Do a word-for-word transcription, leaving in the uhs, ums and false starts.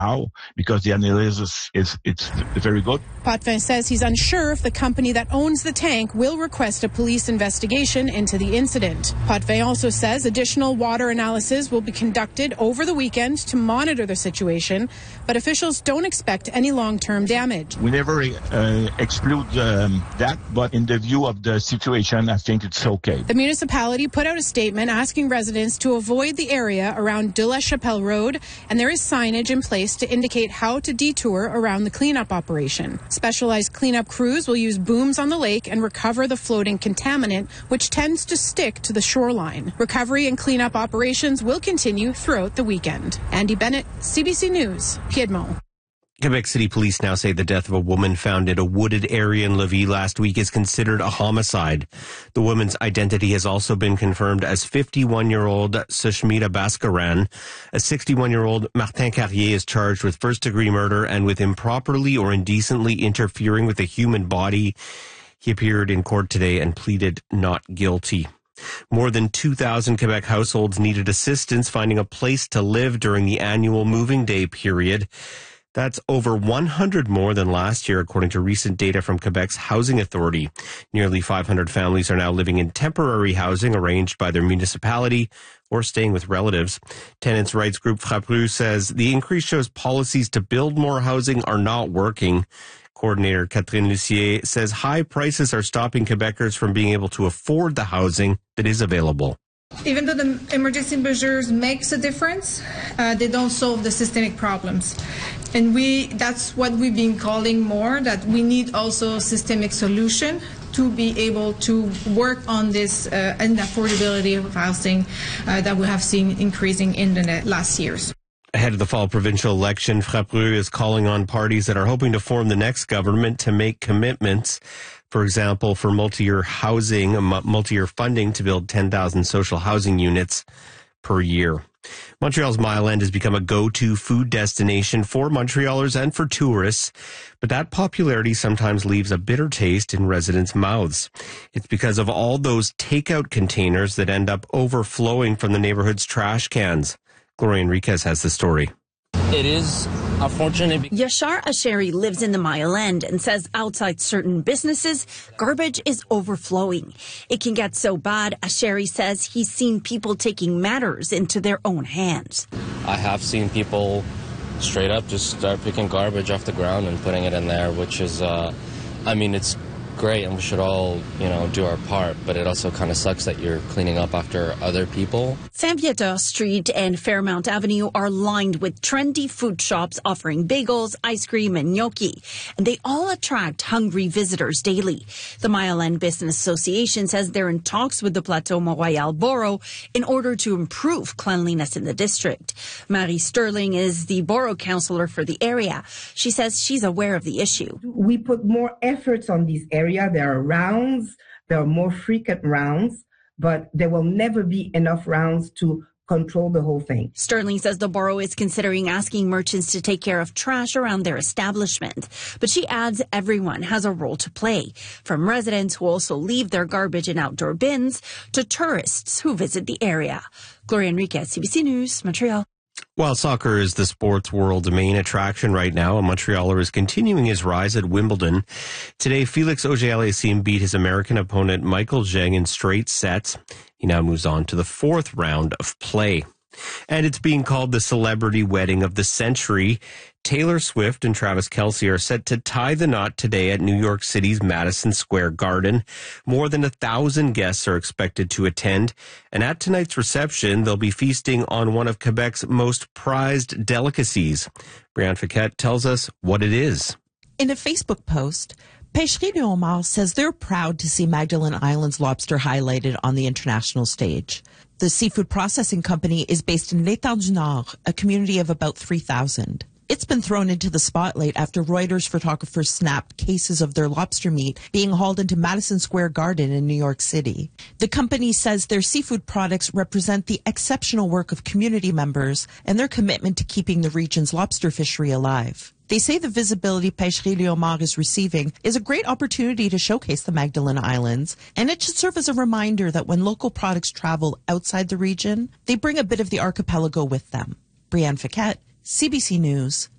how, because the analysis is it's very good. Potvin says he's unsure if the company that owns the tank will request a police investigation into the incident. Potvin also says additional water analysis will be conducted over the weekend to monitor the situation, but officials don't expect any long-term damage. We never uh, exclude um, that, but in the view of the situation, I think it's okay. The municipality put out a statement asking residents to avoid the area around De La Chapelle Road, and there is signage in place to indicate how to detour around the cleanup operation. Specialized cleanup crews will use booms on the lake and recover the floating contaminant, which tends to stick to the shoreline. Recovery and cleanup operations will continue throughout the weekend. Andy Bennett, C B C News, Piedmont. Quebec City Police now say the death of a woman found in a wooded area in Lévis last week is considered a homicide. The woman's identity has also been confirmed as fifty-one-year-old Sushmita Bhaskaran. A sixty-one-year-old Martin Carrier is charged with first-degree murder and with improperly or indecently interfering with a human body. He appeared in court today and pleaded not guilty. More than two thousand Quebec households needed assistance finding a place to live during the annual moving day period. That's over one hundred more than last year, according to recent data from Quebec's Housing Authority. Nearly five hundred families are now living in temporary housing arranged by their municipality or staying with relatives. Tenants' rights group Frappru says the increase shows policies to build more housing are not working. Coordinator Catherine Lucier says high prices are stopping Quebecers from being able to afford the housing that is available. Even though the emergency measures makes a difference, uh, they don't solve the systemic problems. And we that's what we've been calling more, that we need also systemic solution to be able to work on this uh, and affordability of housing uh, that we have seen increasing in the last years. Ahead of the fall provincial election, Frappru is calling on parties that are hoping to form the next government to make commitments. For example, for multi-year housing, multi-year funding to build ten thousand social housing units per year. Montreal's Mile End has become a go-to food destination for Montrealers and for tourists, but that popularity sometimes leaves a bitter taste in residents' mouths. It's because of all those takeout containers that end up overflowing from the neighborhood's trash cans. Gloria Enriquez has the story. It is unfortunate. Yashar Asheri lives in the Mile End and says outside certain businesses, garbage is overflowing. It can get so bad, Asheri says he's seen people taking matters into their own hands. I have seen people straight up just start picking garbage off the ground and putting it in there, which is, uh, I mean, it's great and we should all, you know, do our part, but it also kind of sucks that you're cleaning up after other people. Saint-Viateur Street and Fairmount Avenue are lined with trendy food shops offering bagels, ice cream, and gnocchi, and they all attract hungry visitors daily. The Mile End Business Association says they're in talks with the Plateau Mont-Royal Borough in order to improve cleanliness in the district. Marie Sterling is the borough councillor for the area. She says she's aware of the issue. We put more efforts on these areas. There are rounds, there are more frequent rounds, but there will never be enough rounds to control the whole thing. Sterling says the borough is considering asking merchants to take care of trash around their establishment. But she adds everyone has a role to play, from residents who also leave their garbage in outdoor bins to tourists who visit the area. Gloria Enriquez, C B C News, Montreal. While soccer is the sports world's main attraction right now, a Montrealer is continuing his rise at Wimbledon. Today, Felix Auger-Aliassime beat his American opponent Michael Zheng in straight sets. He now moves on to the fourth round of play. And it's being called the celebrity wedding of the century. Taylor Swift and Travis Kelce are set to tie the knot today at New York City's Madison Square Garden. More than a thousand guests are expected to attend. And at tonight's reception, they'll be feasting on one of Quebec's most prized delicacies. Brianne Fiquette tells us what it is. In a Facebook post, Pêcherie du Homard says they're proud to see Magdalen Island's lobster highlighted on the international stage. The seafood processing company is based in L'Étang du Nord, a community of about three thousand. It's been thrown into the spotlight after Reuters photographers snapped cases of their lobster meat being hauled into Madison Square Garden in New York City. The company says their seafood products represent the exceptional work of community members and their commitment to keeping the region's lobster fishery alive. They say the visibility Pêcherie du Homard is receiving is a great opportunity to showcase the Magdalen Islands, and it should serve as a reminder that when local products travel outside the region, they bring a bit of the archipelago with them. Brianne Fiquette, C B C News,